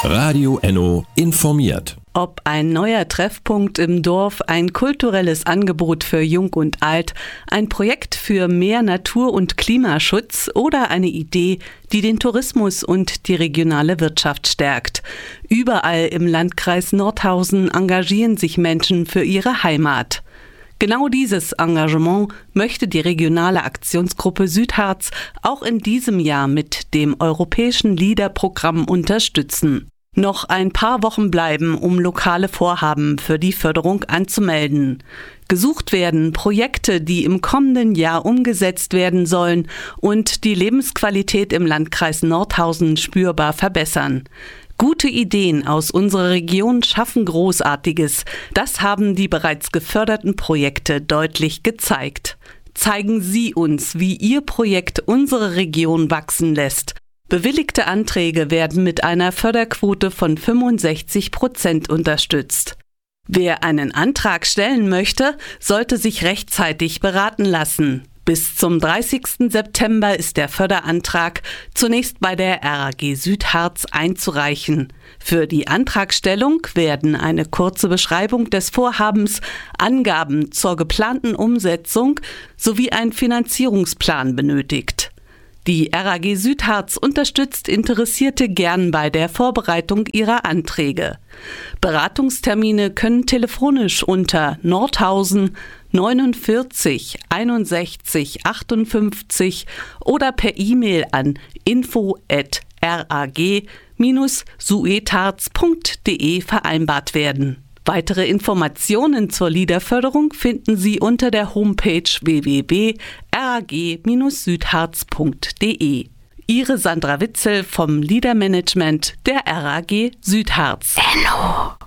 Radio Enno informiert. Ob ein neuer Treffpunkt im Dorf, ein kulturelles Angebot für Jung und Alt, ein Projekt für mehr Natur- und Klimaschutz oder eine Idee, die den Tourismus und die regionale Wirtschaft stärkt. Überall im Landkreis Nordhausen engagieren sich Menschen für ihre Heimat. Genau dieses Engagement möchte die regionale Aktionsgruppe Südharz auch in diesem Jahr mit dem europäischen LEADER-Programm unterstützen. Noch ein paar Wochen bleiben, um lokale Vorhaben für die Förderung anzumelden. Gesucht werden Projekte, die im kommenden Jahr umgesetzt werden sollen und die Lebensqualität im Landkreis Nordhausen spürbar verbessern. Gute Ideen aus unserer Region schaffen Großartiges. Das haben die bereits geförderten Projekte deutlich gezeigt. Zeigen Sie uns, wie Ihr Projekt unsere Region wachsen lässt. Bewilligte Anträge werden mit einer Förderquote von 65% unterstützt. Wer einen Antrag stellen möchte, sollte sich rechtzeitig beraten lassen. Bis zum 30. September ist der Förderantrag zunächst bei der RAG Südharz einzureichen. Für die Antragstellung werden eine kurze Beschreibung des Vorhabens, Angaben zur geplanten Umsetzung sowie ein Finanzierungsplan benötigt. Die RAG Südharz unterstützt Interessierte gern bei der Vorbereitung ihrer Anträge. Beratungstermine können telefonisch unter Nordhausen 49 61 58 oder per E-Mail an info@rag-suetharz.de vereinbart werden. Weitere Informationen zur LEADER-Förderung finden Sie unter der Homepage www.rag-südharz.de. Ihre Sandra Witzel vom LEADER-Management der RAG Südharz.